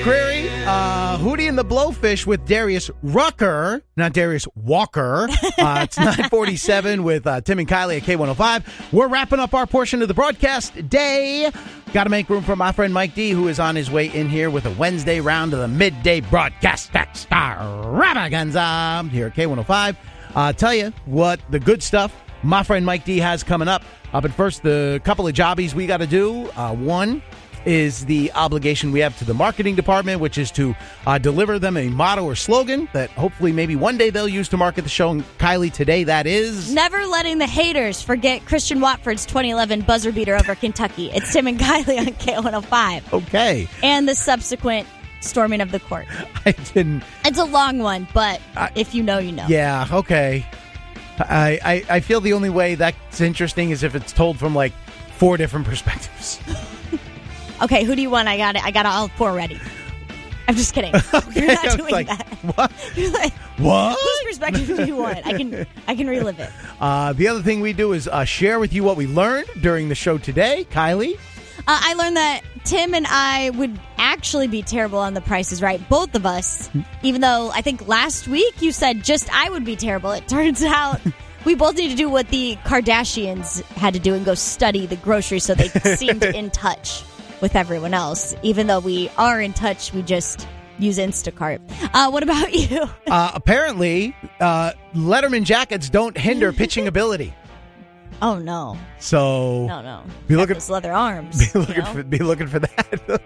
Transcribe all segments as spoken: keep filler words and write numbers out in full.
McCreary, uh, Hootie and the Blowfish with Darius Rucker, not Darius Walker. Uh, it's nine forty-seven with uh, Tim and Kylie at K one oh five. We're wrapping up our portion of the broadcast day. Got to make room for my friend Mike D, who is on his way in here with a Wednesday round of the midday broadcast extravaganza here at K one oh five. Uh, tell you what the good stuff my friend Mike D has coming up. Uh, but first, the couple of jobbies we got to do. Uh, one is the obligation we have to the marketing department, which is to uh, deliver them a motto or slogan that hopefully maybe one day they'll use to market the show. And Kylie, today that is... Never letting the haters forget Christian Watford's twenty eleven buzzer beater over Kentucky. It's Tim and Kylie on K one oh five. Okay. And the subsequent storming of the court. I didn't... It's a long one, but I, if you know, you know. Yeah, okay. I, I, I feel the only way that's interesting is if it's told from like four different perspectives. Okay, who do you want? I got it. I got all four ready. I'm just kidding. Okay, You're not I was doing like, that. What? You're like, what? Whose perspective do you want? I can I can relive it. Uh, the other thing we do is uh, share with you what we learned during the show today. Kylie? Uh, I learned that Tim and I would actually be terrible on The Price is Right, both of us. Even though I think last week you said just I would be terrible. It turns out we both need to do what the Kardashians had to do and go study the groceries so they seemed in touch with everyone else. Even though we are in touch, we just use Instacart. Uh, what about you? uh, apparently, uh, Letterman jackets don't hinder pitching ability. Oh, no. So No, no. Be looking, those leather arms. Be looking, you know? for, be looking for that.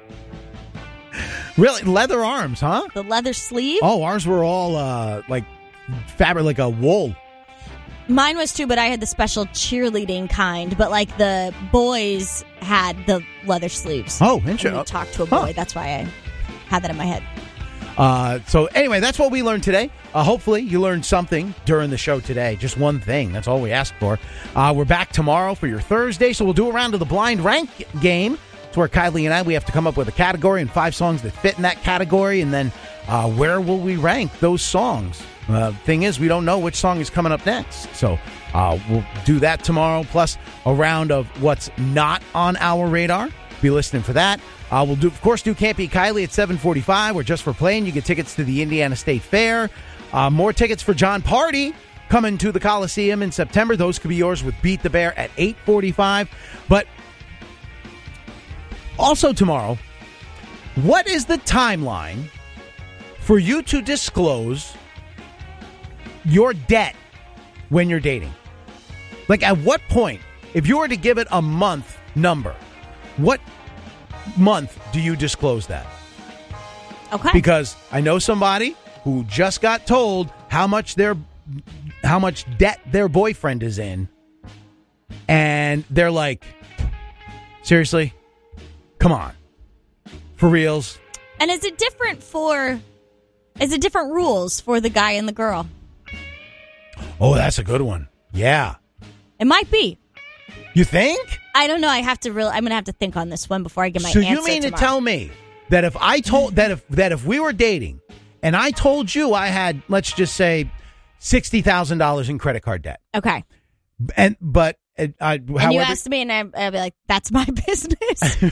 Really? Leather arms, huh? The leather sleeve? Oh, ours were all uh, like fabric, like a wool. Mine was too, but I had the special cheerleading kind. But like the boys had the leather sleeves. Oh, interesting. When we talked to a boy. Huh. That's why I had that in my head. Uh, so anyway, that's what we learned today. Uh, hopefully you learned something during the show today. Just one thing. That's all we ask for. Uh, we're back tomorrow for your Thursday. So we'll do a round of the blind rank game. It's where Kylie and I, we have to come up with a category and five songs that fit in that category. And then uh, where will we rank those songs? Uh, thing is, we don't know which song is coming up next. So uh, we'll do that tomorrow, plus a round of what's not on our radar. Be listening for that. Uh, we'll, do, of course, do Can't Beat Kylie at seven forty-five, or Just for Playing. You get tickets to the Indiana State Fair. Uh, more tickets for John Party coming to the Coliseum in September. Those could be yours with Beat the Bear at eight forty-five. But also tomorrow, what is the timeline for you to disclose your debt when you're dating? Like, at what point, if you were to give it a month number, what month do you disclose that? Okay. Because I know somebody who just got told how much their how much debt their boyfriend is in, and they're like, seriously? Come on. For reals? And is it different for is it different rules for the guy and the girl? Oh, that's a good one. Yeah. It might be. You think? I don't know. I have to really. I'm going to have to think on this one before I give my so answer. So you mean tomorrow. to tell me that if I told that if that if we were dating and I told you I had, let's just say, sixty thousand dollars in credit card debt. Okay. And but uh, I, however, and you asked me, and I, I'd be like, "That's my business." Yeah,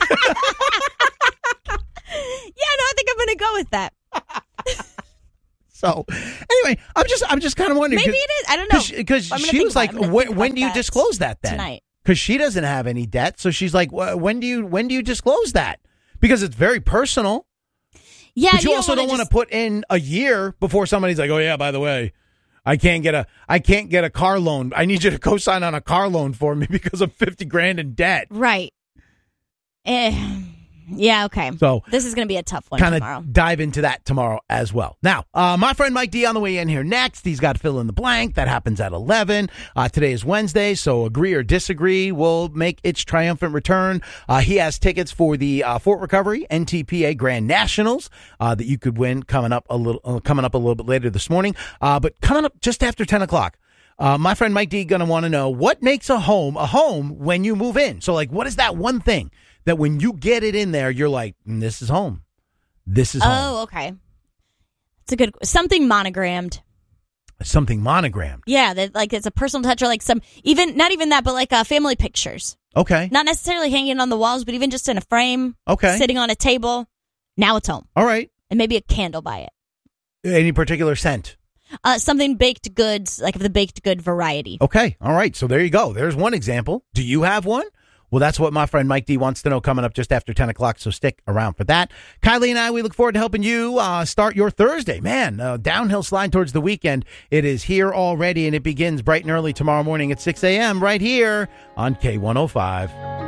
no, I think I'm going to go with that. So, anyway, I'm just I'm just kind of wondering. Maybe it is. I don't know. Because she was like, when, when do you disclose that then? Tonight. Because she doesn't have any debt. So she's like, when do you when do you disclose that? Because it's very personal. Yeah. But you, you also don't, don't want to put in a year before somebody's like, oh, yeah, by the way, I can't get a I can't get a car loan. I need you to co-sign on a car loan for me because I'm fifty grand in debt. Right. Eh. Yeah, okay. So this is going to be a tough one kinda tomorrow. Dive into that tomorrow as well. Now, uh, my friend Mike D on the way in here next. He's got fill in the blank. That happens at eleven. Uh, today is Wednesday, so agree or disagree will make its triumphant return. Uh, he has tickets for the uh, Fort Recovery N T P A Grand Nationals uh, that you could win coming up a little uh, coming up a little bit later this morning. Uh, but coming up just after ten o'clock. Uh, my friend Mike D going to want to know what makes a home a home when you move in. So, like, what is that one thing that when you get it in there, you're like, mm, this is home. This is home. Oh, okay. It's a good something monogrammed. Something monogrammed. Yeah, that like it's a personal touch, or like some even not even that, but like uh, family pictures. Okay. Not necessarily hanging on the walls, but even just in a frame. Okay. Sitting on a table. Now it's home. All right. And maybe a candle by it. Any particular scent? Uh, something baked goods, like of the baked good variety. Okay. All right. So there you go. There's one example. Do you have one? Well, that's what my friend Mike D wants to know coming up just after ten o'clock, so stick around for that. Kylie and I, we look forward to helping you uh, start your Thursday. Man, uh, downhill slide towards the weekend. It is here already, and it begins bright and early tomorrow morning at six a.m. right here on K one oh five.